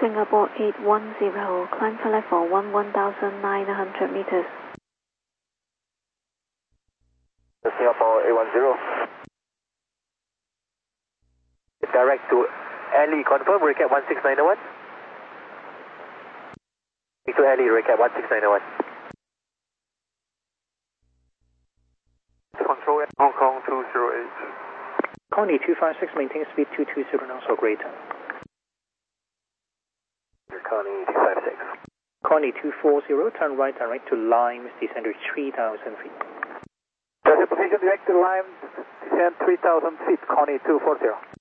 Singapore 810, climb for level 1,900 meters. Singapore 810. Direct to Ali, confirm, recap 16901. To Ali, recap 16901. Control Hong Kong 208. Connie 256, maintain speed 220 knots or greater. Connie 256. Connie 240, turn right direct to Limes, descend to 3,000 feet. Position direct to Limes, descend 3,000 feet, Connie 240.